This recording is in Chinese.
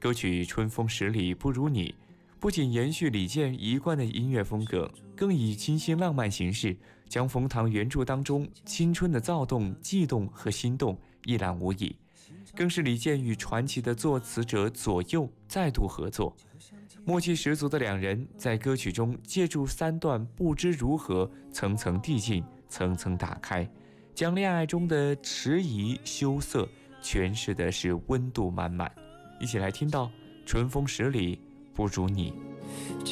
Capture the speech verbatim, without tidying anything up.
歌曲《春风十里不如你》不仅延续李健一贯的音乐风格，更以清新浪漫形式，将冯唐原著当中青春的躁动、悸动和心动一览无遗，更是李健与传奇的作词者左右再度合作。默契十足的两人在歌曲中借助三段不知如何层层递进、层层打开，将恋爱中的迟疑羞涩诠释的是温度满满。一起来听到《春风十里不如你》。